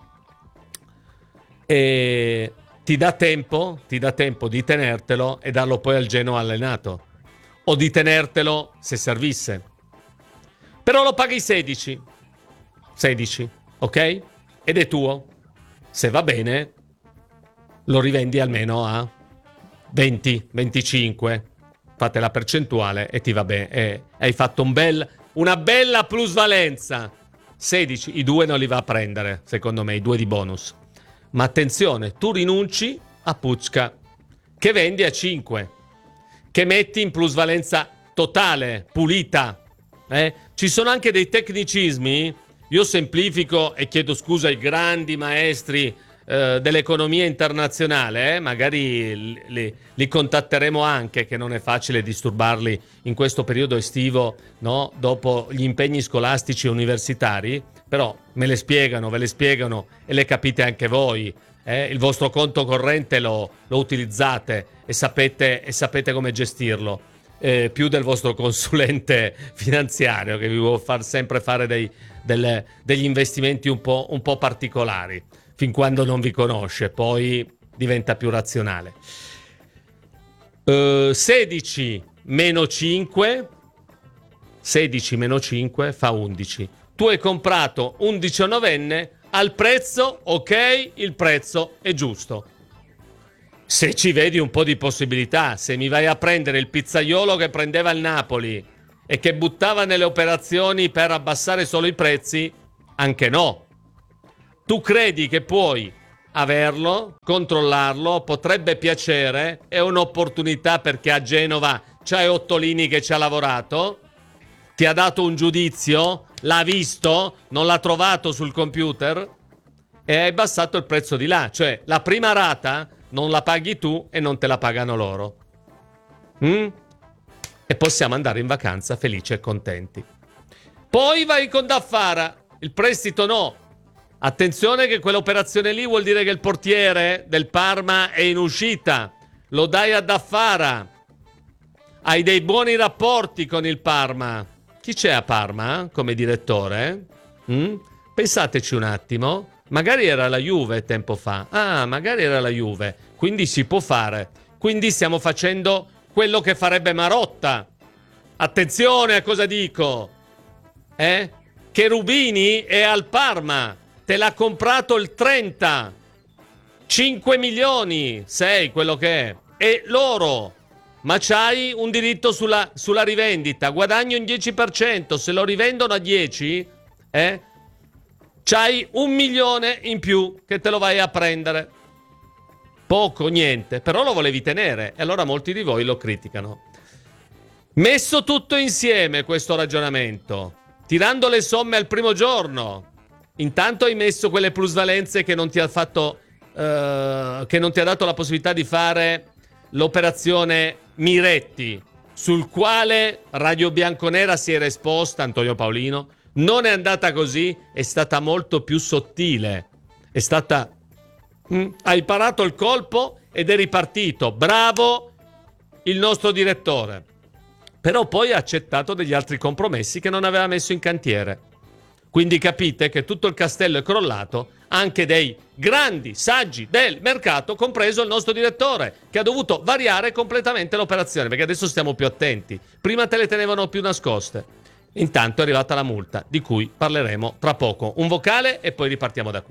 E ti dà tempo di tenertelo e darlo poi al Genoa allenato, o di tenertelo se servisse. Però lo paghi 16, ok? Ed è tuo. Se va bene lo rivendi almeno a 20, 25. Fate la percentuale e ti va bene. Hai fatto una bella plusvalenza. 16, i 2 non li va a prendere, secondo me, i 2 di bonus. Ma attenzione, tu rinunci a Pucca, che vendi a 5, che metti in plusvalenza totale, pulita. Ci sono anche dei tecnicismi, io semplifico e chiedo scusa ai grandi maestri dell'economia internazionale, magari li contatteremo anche, che non è facile disturbarli in questo periodo estivo, no? Dopo gli impegni scolastici e universitari, però ve le spiegano e le capite anche voi. Il vostro conto corrente lo utilizzate e sapete come gestirlo, più del vostro consulente finanziario che vi vuole sempre fare degli investimenti un po' particolari. fin quando non vi conosce, poi diventa più razionale. 16 meno 5 fa 11. Tu hai comprato un 19enne al prezzo, ok, il prezzo è giusto. Se ci vedi un po' di possibilità, se mi vai a prendere il pizzaiolo che prendeva il Napoli e che buttava nelle operazioni per abbassare solo i prezzi, anche no. Tu credi che puoi averlo, controllarlo, potrebbe piacere, è un'opportunità perché a Genova c'hai Ottolini che ci ha lavorato, ti ha dato un giudizio, l'ha visto, non l'ha trovato sul computer e hai abbassato il prezzo di là. Cioè, la prima rata non la paghi tu e non te la pagano loro. E possiamo andare in vacanza felici e contenti. Poi vai con Daffara, il prestito no. Attenzione che quell'operazione lì vuol dire che il portiere del Parma è in uscita. Lo dai a Daffara. Hai dei buoni rapporti con il Parma. Chi c'è a Parma come direttore? Pensateci un attimo. Magari era la Juve tempo fa. Magari era la Juve. Quindi si può fare. Quindi stiamo facendo quello che farebbe Marotta. Attenzione a cosa dico. Cherubini è al Parma. Te l'ha comprato il 30. 5 milioni. 6 quello che è. E loro. Ma c'hai un diritto sulla rivendita. Guadagno in 10%. Se lo rivendono a 10, c'hai 1 milione in più che te lo vai a prendere. Poco, niente. Però lo volevi tenere. E allora molti di voi lo criticano. Messo tutto insieme questo ragionamento, tirando le somme al primo giorno, intanto hai messo quelle plusvalenze che non ti ha fatto, che non ti ha dato la possibilità di fare l'operazione Miretti, sul quale Radio Bianconera si era esposta, Antonio Paolino. Non è andata così, è stata molto più sottile. È stata... hai parato il colpo ed è ripartito. Bravo il nostro direttore. Però poi ha accettato degli altri compromessi che non aveva messo in cantiere. Quindi capite che tutto il castello è crollato, anche dei grandi saggi del mercato, compreso il nostro direttore, che ha dovuto variare completamente l'operazione, perché adesso stiamo più attenti. Prima te le tenevano più nascoste. Intanto è arrivata la multa, di cui parleremo tra poco. Un vocale e poi ripartiamo da qui.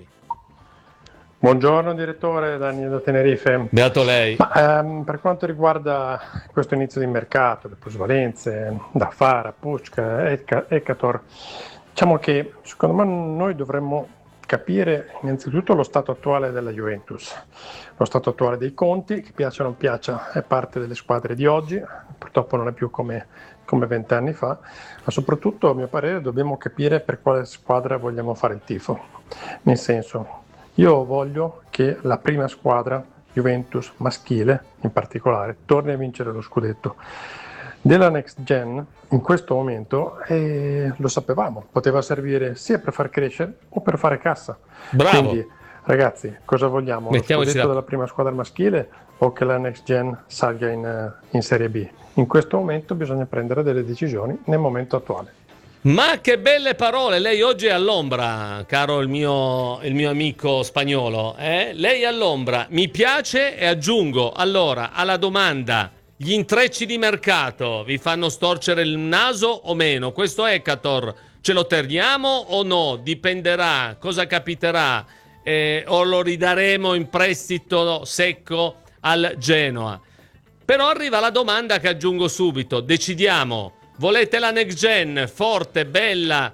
Buongiorno direttore, Daniele da Tenerife. Beato lei. Per quanto riguarda questo inizio di mercato, le plusvalenze, Daffara, Pucca, Ekator, diciamo che secondo me noi dovremmo capire innanzitutto lo stato attuale della Juventus, lo stato attuale dei conti, che piaccia o non piaccia è parte delle squadre di oggi, purtroppo non è più come 20 anni fa, ma soprattutto a mio parere dobbiamo capire per quale squadra vogliamo fare il tifo, nel senso io voglio che la prima squadra, Juventus maschile in particolare, torni a vincere lo scudetto. Della Next Gen in questo momento lo sapevamo, poteva servire sia per far crescere o per fare cassa. Bravo. Quindi ragazzi, cosa vogliamo? Lo scudetto della prima squadra maschile o che la Next Gen salga in Serie B? In questo momento bisogna prendere delle decisioni nel momento attuale. Ma che belle parole, lei oggi è all'ombra, caro il mio amico spagnolo. Lei è all'ombra, mi piace, e aggiungo allora alla domanda: gli intrecci di mercato vi fanno storcere il naso o meno? Questo Ekator ce lo terremo o no? Dipenderà cosa capiterà, o lo ridaremo in prestito secco al Genoa. Però arriva la domanda che aggiungo subito, decidiamo: volete la next gen forte, bella,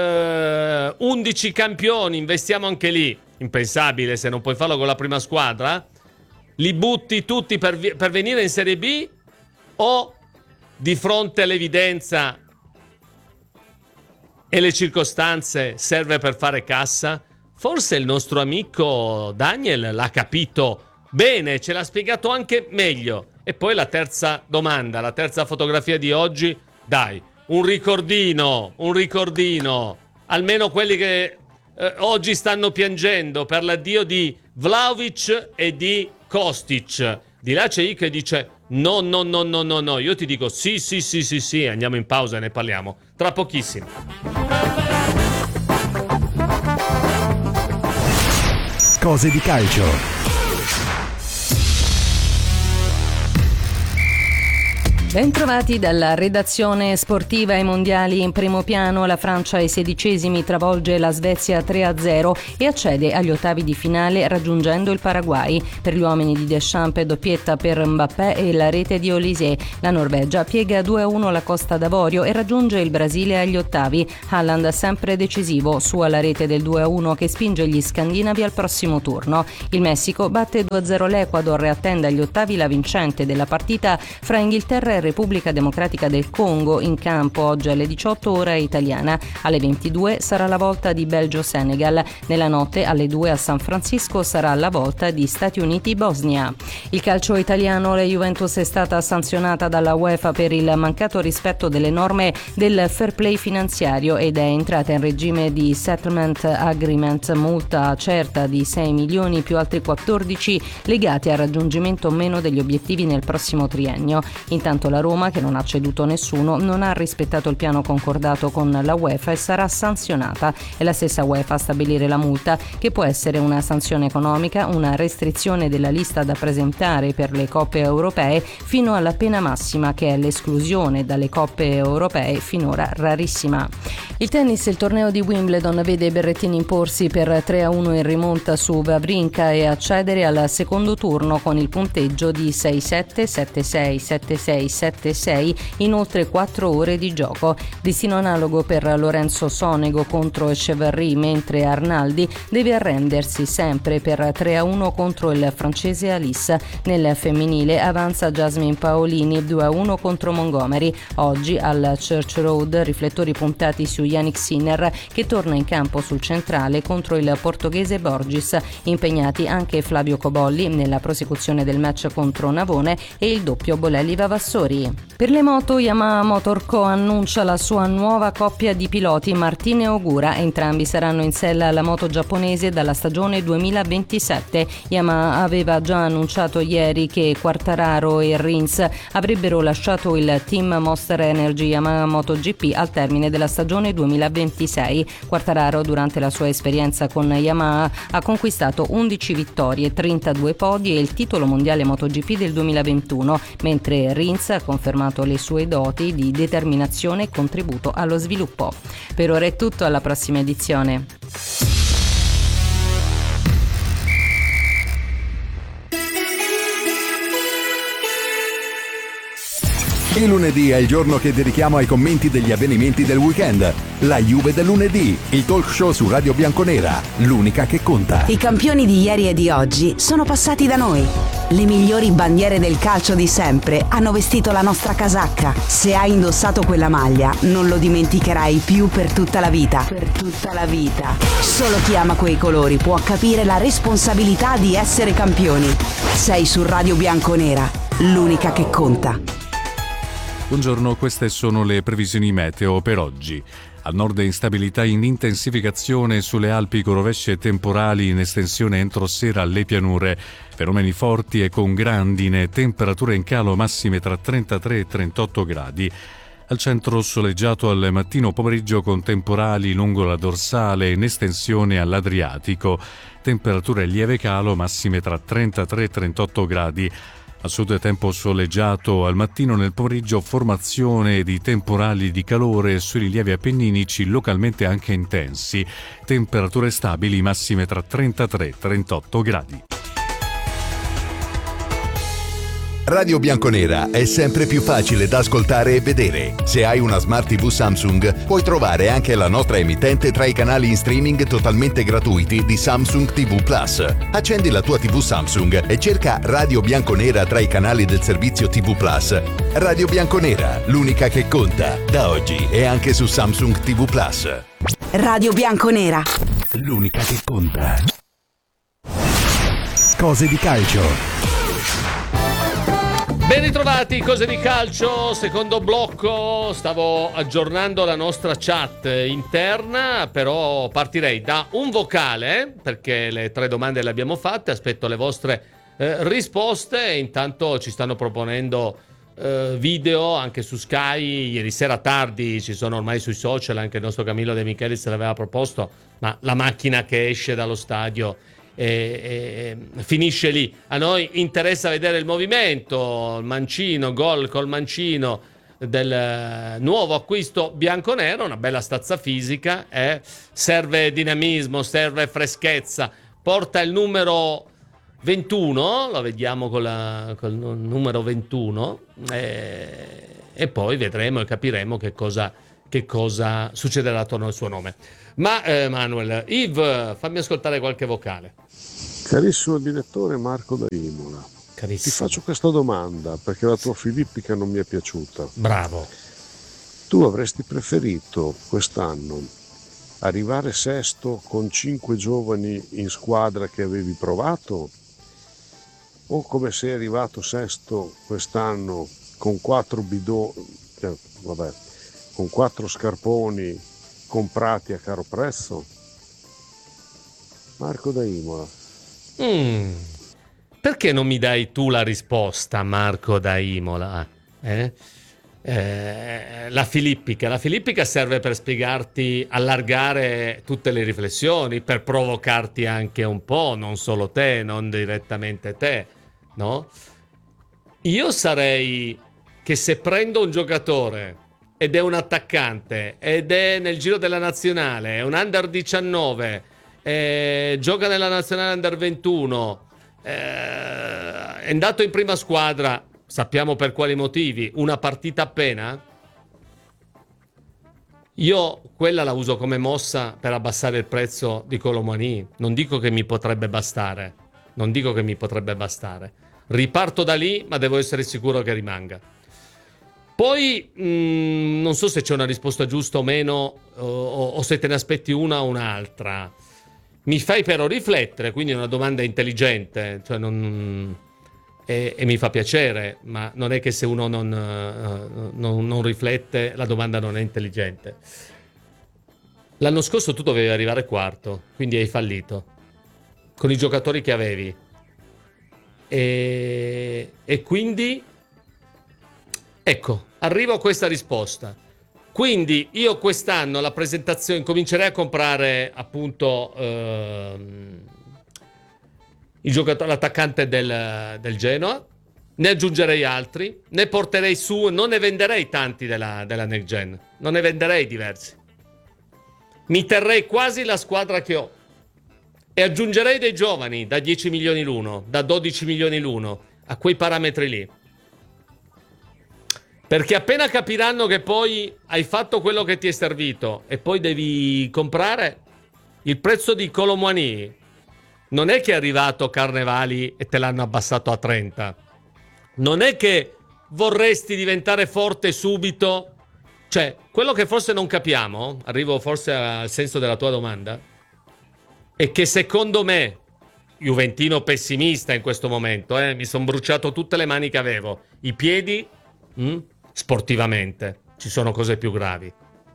11 campioni, investiamo anche lì? Impensabile, se non puoi farlo con la prima squadra. Li butti tutti per venire in Serie B, o di fronte all'evidenza e le circostanze serve per fare cassa? Forse il nostro amico Daniel l'ha capito bene, ce l'ha spiegato anche meglio. E poi la terza domanda, la terza fotografia di oggi. Dai, un ricordino, almeno quelli che oggi stanno piangendo per l'addio di Vlahovic e di Kostic. Di là c'è I che dice no, io ti dico sì, andiamo in pausa e ne parliamo tra pochissimo. Cose di calcio. Bentrovati dalla redazione sportiva. Ai mondiali in primo piano, la Francia ai 16esimi travolge la Svezia 3-0 e accede agli ottavi di finale raggiungendo il Paraguay. Per gli uomini di Deschamps, doppietta per Mbappé e la rete di Olise. La Norvegia piega 2-1 la Costa d'Avorio e raggiunge il Brasile agli ottavi. Haaland sempre decisivo, su alla rete del 2-1 che spinge gli scandinavi al prossimo turno. Il Messico batte 2-0 l'Ecuador e attende agli ottavi la vincente della partita fra Inghilterra e Repubblica Democratica del Congo, in campo oggi alle 18 ora italiana. Alle 22 sarà la volta di Belgio-Senegal. Nella notte alle 2 a San Francisco sarà la volta di Stati Uniti-Bosnia. Il calcio italiano, la Juventus è stata sanzionata dalla UEFA per il mancato rispetto delle norme del fair play finanziario ed è entrata in regime di settlement agreement, multa certa di 6 milioni più altri 14 legati al raggiungimento o meno degli obiettivi nel prossimo triennio. Intanto la Roma, che non ha ceduto nessuno, non ha rispettato il piano concordato con la UEFA e sarà sanzionata. È la stessa UEFA a stabilire la multa, che può essere una sanzione economica, una restrizione della lista da presentare per le coppe europee, fino alla pena massima, che è l'esclusione dalle coppe europee, finora rarissima. Il tennis, il torneo di Wimbledon vede Berrettini imporsi per 3-1 in rimonta su Wawrinka e accedere al secondo turno con il punteggio di 6-7, 7-6, 7-6, 7-6 in oltre 4 ore di gioco. Destino analogo per Lorenzo Sonego contro Echeverry, mentre Arnaldi deve arrendersi sempre per 3-1 contro il francese Alice. Nel femminile avanza Jasmine Paolini 2-1 contro Montgomery. Oggi al Church Road riflettori puntati su Yannick Sinner, che torna in campo sul centrale contro il portoghese Borges. Impegnati anche Flavio Cobolli nella prosecuzione del match contro Navone e il doppio Bolelli-Vavassori. Per le moto, Yamaha Motor Co annuncia la sua nuova coppia di piloti, Martin e Ogura. Entrambi saranno in sella alla moto giapponese dalla stagione 2027. Yamaha aveva già annunciato ieri che Quartararo e Rins avrebbero lasciato il team Monster Energy Yamaha MotoGP al termine della stagione 2026. Quartararo, durante la sua esperienza con Yamaha, ha conquistato 11 vittorie, 32 podi e il titolo mondiale MotoGP del 2021, mentre Rins ha confermato le sue doti di determinazione e contributo allo sviluppo. Per ora è tutto, alla prossima edizione. Il lunedì è il giorno che dedichiamo ai commenti degli avvenimenti del weekend. La Juve del lunedì, il talk show su Radio Bianconera, l'unica che conta. I campioni di ieri e di oggi sono passati da noi. Le migliori bandiere del calcio di sempre hanno vestito la nostra casacca. Se hai indossato quella maglia, non lo dimenticherai più per tutta la vita. Per tutta la vita. Solo chi ama quei colori può capire la responsabilità di essere campioni. Sei su Radio Bianconera, l'unica che conta. Buongiorno, queste sono le previsioni meteo per oggi. Al nord instabilità in intensificazione sulle Alpi con rovesce temporali in estensione entro sera alle pianure. Fenomeni forti e con grandine, temperature in calo massime tra 33 e 38 gradi. Al centro soleggiato al mattino pomeriggio con temporali lungo la dorsale in estensione all'Adriatico. Temperature lieve calo massime tra 33 e 38 gradi. A sud tempo soleggiato, al mattino nel pomeriggio formazione di temporali di calore sui rilievi appenninici localmente anche intensi. Temperature stabili massime tra 33 e 38 gradi. Radio Bianconera è sempre più facile da ascoltare e vedere. Se hai una Smart TV Samsung, puoi trovare anche la nostra emittente tra i canali in streaming totalmente gratuiti di Samsung TV Plus. Accendi la tua TV Samsung e cerca Radio Bianconera tra i canali del servizio TV Plus. Radio Bianconera, l'unica che conta. Da oggi è anche su Samsung TV Plus. Radio Bianconera, l'unica che conta. Cose di calcio. Ben ritrovati, cose di calcio, secondo blocco. Stavo aggiornando la nostra chat interna, però partirei da un vocale, perché le 3 domande le abbiamo fatte, aspetto le vostre risposte. Intanto ci stanno proponendo video anche su Sky. Ieri sera tardi ci sono ormai sui social, anche il nostro Camillo De Michelis l'aveva proposto, ma la macchina che esce dallo stadio finisce lì. A noi interessa vedere il movimento, il mancino, gol col mancino del nuovo acquisto bianconero, una bella stazza fisica, serve dinamismo, serve freschezza, porta il numero 21, lo vediamo col numero 21, e poi vedremo e capiremo che cosa succederà attorno al suo nome. Ma Manuel, Yves, fammi ascoltare qualche vocale. Carissimo direttore Marco da Imola, ti faccio questa domanda perché la tua filippica non mi è piaciuta. Bravo. Tu avresti preferito quest'anno arrivare sesto con 5 giovani in squadra che avevi provato, o come sei arrivato sesto quest'anno con 4 con 4 scarponi comprati a caro prezzo? Marco da Imola. Perché non mi dai tu la risposta, Marco da Imola? La filippica serve per spiegarti, allargare tutte le riflessioni, per provocarti anche un po', non solo te, non direttamente te, no? Io sarei che se prendo un giocatore ed è un attaccante ed è nel giro della nazionale, è un under 19, gioca nella nazionale under 21, è andato in prima squadra, sappiamo per quali motivi, una partita appena, io quella la uso come mossa per abbassare il prezzo di Kolo Muani. Non dico che mi potrebbe bastare, riparto da lì, ma devo essere sicuro che rimanga. Poi non so se c'è una risposta giusta o meno, o se te ne aspetti una o un'altra. Mi fai però riflettere, quindi è una domanda intelligente, cioè e mi fa piacere, ma non è che se uno non riflette la domanda non è intelligente. L'anno scorso tu dovevi arrivare quarto, quindi hai fallito con i giocatori che avevi, e quindi ecco, arrivo a questa risposta. Quindi io quest'anno la presentazione comincerei a comprare appunto l'attaccante del Genoa, ne aggiungerei altri, ne porterei su, non ne venderei tanti della Next Gen, non ne venderei diversi, mi terrei quasi la squadra che ho e aggiungerei dei giovani da 10 milioni l'uno, da 12 milioni l'uno, a quei parametri lì. Perché appena capiranno che poi hai fatto quello che ti è servito e poi devi comprare, il prezzo di Kolo Muani non è che è arrivato Carnevali e te l'hanno abbassato a 30. Non è che vorresti diventare forte subito. Cioè, quello che forse non capiamo, arrivo forse al senso della tua domanda, è che secondo me, juventino pessimista in questo momento, mi sono bruciato tutte le mani che avevo, i piedi, sportivamente, ci sono cose più gravi.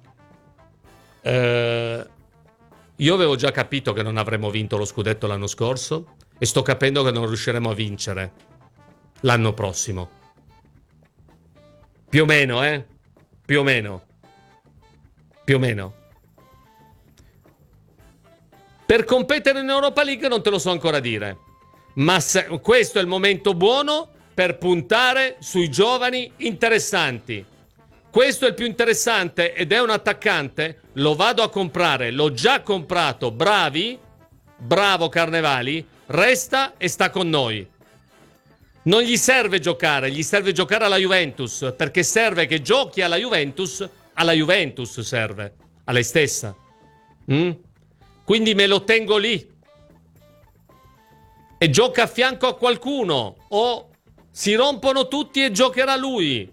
Io avevo già capito che non avremmo vinto lo scudetto l'anno scorso e sto capendo che non riusciremo a vincere l'anno prossimo. Più o meno, più o meno. Per competere in Europa League non te lo so ancora dire, ma questo è il momento buono per puntare sui giovani interessanti. Questo è il più interessante ed è un attaccante, lo vado a comprare, l'ho già comprato, bravo Carnevali, resta e sta con noi. Non gli serve giocare, gli serve giocare alla Juventus, perché serve che giochi alla Juventus serve, a lei stessa. Quindi me lo tengo lì. E gioca a fianco a qualcuno, o si rompono tutti e giocherà lui.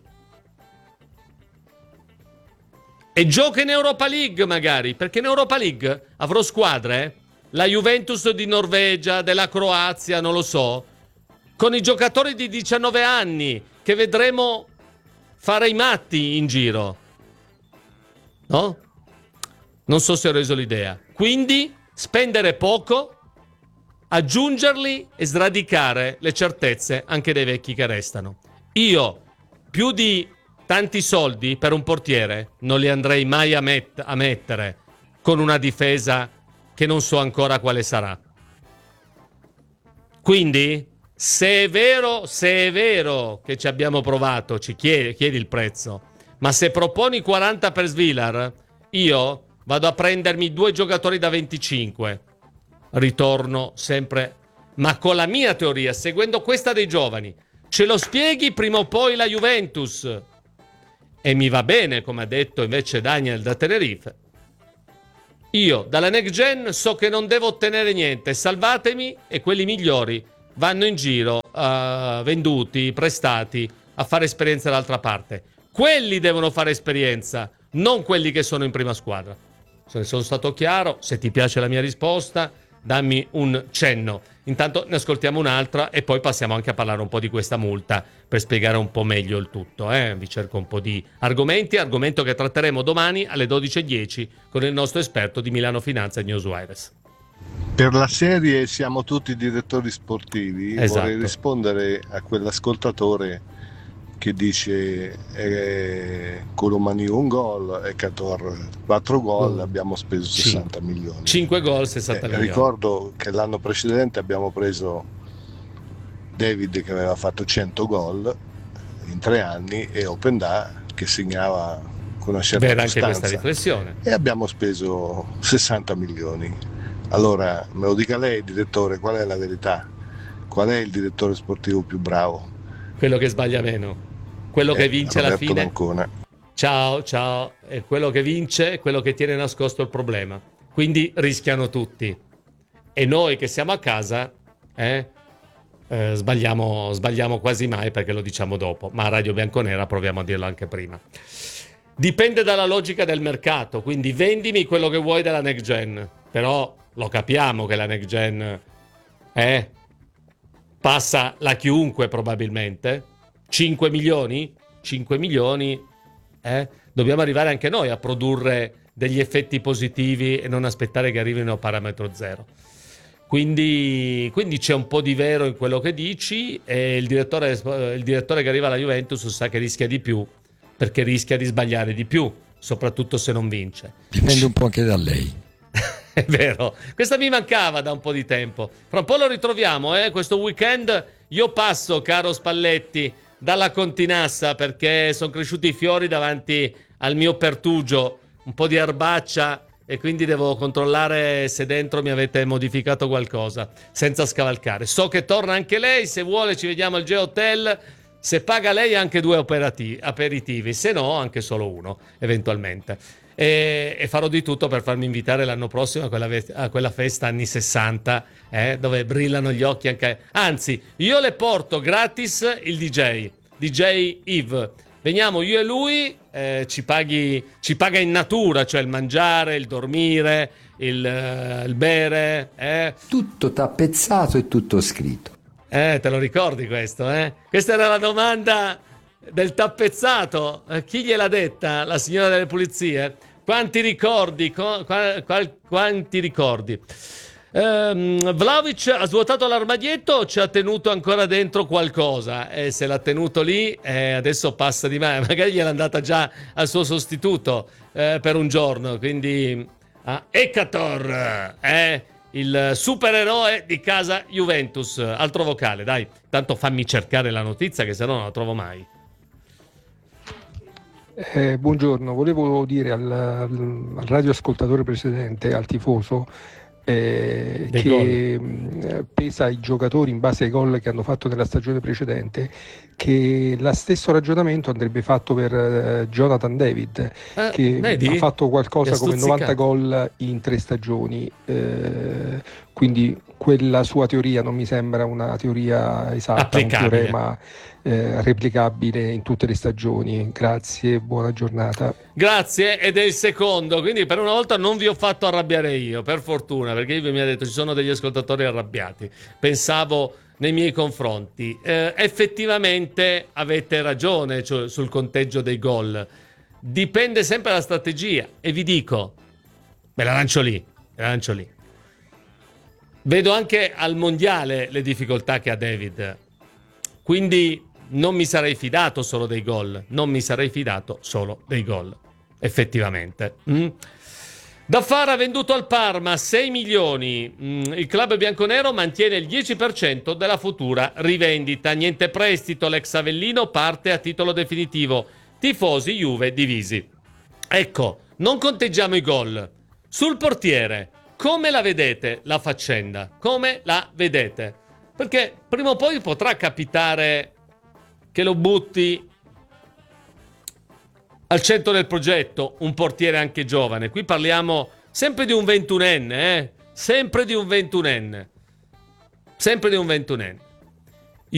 E gioca in Europa League magari, perché in Europa League avrò squadre, la Juventus di Norvegia, della Croazia, non lo so, con i giocatori di 19 anni che vedremo fare i matti in giro. No? Non so se ho reso l'idea. Quindi spendere poco, aggiungerli e sradicare le certezze anche dei vecchi che restano. Io più di tanti soldi per un portiere non li andrei mai a mettere con una difesa che non so ancora quale sarà. Quindi, se è vero che ci abbiamo provato, ci chiedi il prezzo, ma se proponi 40 per Svilar, io vado a prendermi 2 giocatori da 25. Ritorno sempre, ma con la mia teoria, seguendo questa dei giovani. Ce lo spieghi prima o poi la Juventus. E mi va bene, come ha detto invece Daniel da Tenerife. Io dalla next gen so che non devo ottenere niente, salvatemi, e quelli migliori vanno in giro venduti, prestati a fare esperienza dall'altra parte. Quelli devono fare esperienza, non quelli che sono in prima squadra. Se ne sono stato chiaro, se ti piace la mia risposta, dammi un cenno. Intanto ne ascoltiamo un'altra e poi passiamo anche a parlare un po' di questa multa per spiegare un po' meglio il tutto. Vi cerco un po' di argomento che tratteremo domani alle 12:10 con il nostro esperto di Milano Finanza, News Wires. Per la serie Siamo tutti direttori sportivi, esatto. Vorrei rispondere a quell'ascoltatore che dice Colomani un gol e Cator 4 gol, abbiamo speso 60 milioni. 5 gol, 60 milioni. Ricordo che l'anno precedente abbiamo preso David che aveva fatto 100 gol in 3 anni e Openda che segnava con una certa Vera costanza. anche questa riflessione. E abbiamo speso 60 milioni. Allora, me lo dica lei, direttore, qual è la verità? Qual è il direttore sportivo più bravo? Quello che sbaglia meno. Quello che vince alla fine. D'Ancona. Ciao. E quello che vince è quello che tiene nascosto il problema. Quindi rischiano tutti. E noi che siamo a casa sbagliamo quasi mai perché lo diciamo dopo. Ma a Radio Bianconera proviamo a dirlo anche prima. Dipende dalla logica del mercato. Quindi vendimi quello che vuoi della next gen. Però lo capiamo che la next gen passa la chiunque probabilmente. 5 milioni? 5 milioni? Dobbiamo arrivare anche noi a produrre degli effetti positivi e non aspettare che arrivino a parametro zero. Quindi c'è un po' di vero in quello che dici e il direttore che arriva alla Juventus sa che rischia di più perché rischia di sbagliare di più, soprattutto se non vince. Dipende un po' anche da lei. È vero, questa mi mancava da un po' di tempo. Fra un po' lo ritroviamo, questo weekend io passo, caro Spalletti, dalla Continassa perché sono cresciuti i fiori davanti al mio pertugio, un po' di erbaccia e quindi devo controllare se dentro mi avete modificato qualcosa senza scavalcare. So che torna anche lei, se vuole ci vediamo al G-Hotel, se paga lei anche 2 aperitivi, se no anche solo uno eventualmente. E farò di tutto per farmi invitare l'anno prossimo a quella festa anni 60 dove brillano gli occhi anche. Anzi, io le porto gratis il DJ Yves. Veniamo io e lui, ci paga in natura, cioè il mangiare, il dormire, il bere. Tutto tappezzato e tutto scritto. Te lo ricordi questo? Questa era la domanda del tappezzato. Chi gliel'ha detta? La signora delle pulizie? Quanti ricordi? Quanti ricordi? Vlahovic ha svuotato l'armadietto, ci ha tenuto ancora dentro qualcosa e se l'ha tenuto lì adesso passa di mano, magari gliel'è andata già al suo sostituto per un giorno, quindi Ekator il supereroe di casa Juventus. Altro vocale, dai, tanto fammi cercare la notizia che se no non la trovo mai. Buongiorno, volevo dire al radioascoltatore precedente, al tifoso, che pesa i giocatori in base ai gol che hanno fatto nella stagione precedente, che lo stesso ragionamento andrebbe fatto per Jonathan David, che ha fatto qualcosa come 90 gol in 3 stagioni, quindi quella sua teoria non mi sembra una teoria esatta, un teorema replicabile in tutte le stagioni. Grazie, buona giornata. Grazie, ed è il secondo, quindi per una volta non vi ho fatto arrabbiare io, per fortuna, perché io mi ha detto ci sono degli ascoltatori arrabbiati, pensavo nei miei confronti. Effettivamente avete ragione, cioè, sul conteggio dei gol, dipende sempre dalla strategia e vi dico, me la lancio lì. Vedo anche al mondiale le difficoltà che ha David, quindi non mi sarei fidato solo dei gol, effettivamente. Da Fara venduto al Parma 6 milioni. Il club bianconero mantiene il 10% della futura rivendita. Niente prestito, l'ex Avellino parte a titolo definitivo. Tifosi Juve divisi. Ecco, non conteggiamo i gol. Sul portiere, come la vedete la faccenda? Come la vedete? Perché prima o poi potrà capitare che lo butti al centro del progetto un portiere anche giovane. Qui parliamo sempre di un 21enne, sempre di un 21enne. Sempre di un 21enne.